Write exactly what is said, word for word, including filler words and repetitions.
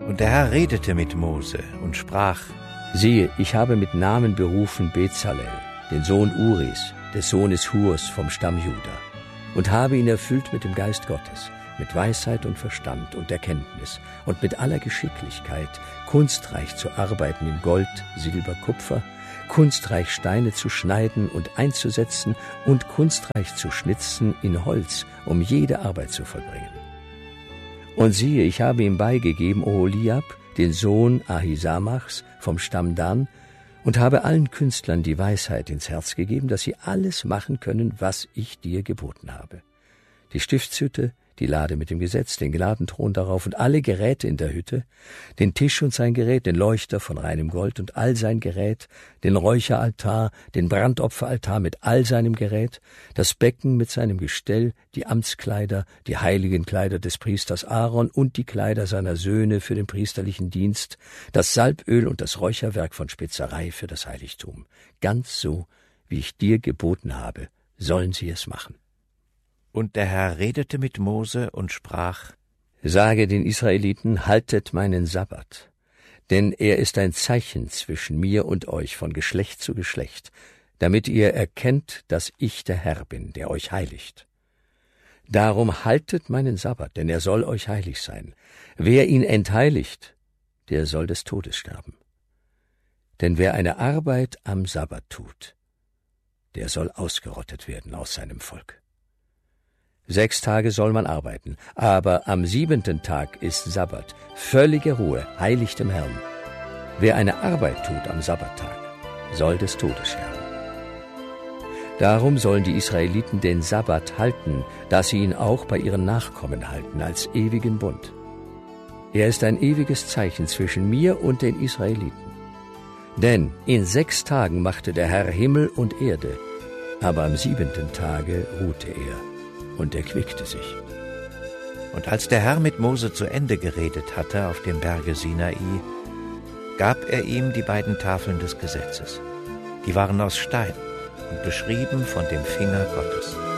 Und der Herr redete mit Mose und sprach: Siehe, ich habe mit Namen berufen Bezalel, den Sohn Uris, des Sohnes Hurs vom Stamm Juda, und habe ihn erfüllt mit dem Geist Gottes, mit Weisheit und Verstand und Erkenntnis und mit aller Geschicklichkeit, kunstreich zu arbeiten in Gold, Silber, Kupfer, kunstreich Steine zu schneiden und einzusetzen und kunstreich zu schnitzen in Holz, um jede Arbeit zu vollbringen. Und siehe, ich habe ihm beigegeben Oholiab, den Sohn Ahisamachs vom Stamm Dan, und habe allen Künstlern die Weisheit ins Herz gegeben, dass sie alles machen können, was ich dir geboten habe. Die Stiftshütte, die Lade mit dem Gesetz, den Gnadenthron darauf und alle Geräte in der Hütte, den Tisch und sein Gerät, den Leuchter von reinem Gold und all sein Gerät, den Räucheraltar, den Brandopferaltar mit all seinem Gerät, das Becken mit seinem Gestell, die Amtskleider, die heiligen Kleider des Priesters Aaron und die Kleider seiner Söhne für den priesterlichen Dienst, das Salböl und das Räucherwerk von Spezerei für das Heiligtum. Ganz so, wie ich dir geboten habe, sollen sie es machen. Und der Herr redete mit Mose und sprach: Sage den Israeliten, haltet meinen Sabbat, denn er ist ein Zeichen zwischen mir und euch von Geschlecht zu Geschlecht, damit ihr erkennt, dass ich der Herr bin, der euch heiligt. Darum haltet meinen Sabbat, denn er soll euch heilig sein. Wer ihn entheiligt, der soll des Todes sterben. Denn wer eine Arbeit am Sabbat tut, der soll ausgerottet werden aus seinem Volk. Sechs Tage soll man arbeiten, aber am siebenten Tag ist Sabbat, völlige Ruhe, heilig dem Herrn. Wer eine Arbeit tut am Sabbattag, soll des Todes sterben. Darum sollen die Israeliten den Sabbat halten, dass sie ihn auch bei ihren Nachkommen halten, als ewigen Bund. Er ist ein ewiges Zeichen zwischen mir und den Israeliten. Denn in sechs Tagen machte der Herr Himmel und Erde, aber am siebenten Tage ruhte er. Und erquickte sich. Und als der Herr mit Mose zu Ende geredet hatte auf dem Berge Sinai, gab er ihm die beiden Tafeln des Gesetzes. Die waren aus Stein und beschrieben von dem Finger Gottes.